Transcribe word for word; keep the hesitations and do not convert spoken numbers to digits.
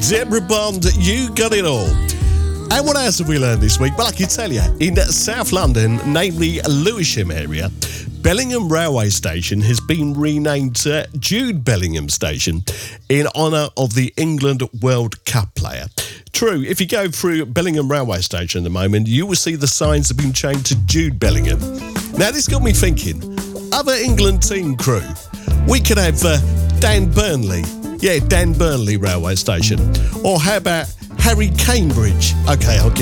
Deborah Bond, you got it all. And what else have we learned this week? Well, I can tell you, in South London, namely Lewisham area, Bellingham Railway Station has been renamed to Jude Bellingham Station in honour of the England World Cup player. True, if you go through Bellingham Railway Station at the moment, you will see the signs have been changed to Jude Bellingham. Now, this got me thinking, other England team crew, we could have uh, Dan Burnley. Yeah, Dan Burnley Railway Station. Or how about Harry Cambridge? Okay, I'll give